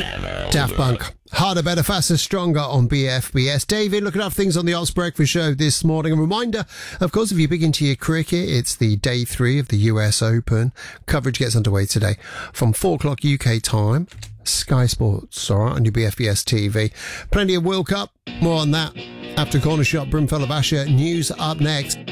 Daft Punk. Harder, better, faster, stronger on BFBS. David, looking up things on the Oz Breakfast Show this morning. A reminder, of course, if you're big into your cricket, it's the day 3 of the US Open. Coverage gets underway today from 4 o'clock UK time. Sky Sports, all right, on your BFBS TV. Plenty of World Cup. More on that after Corner Shop, Brimfell of Asher. News up next.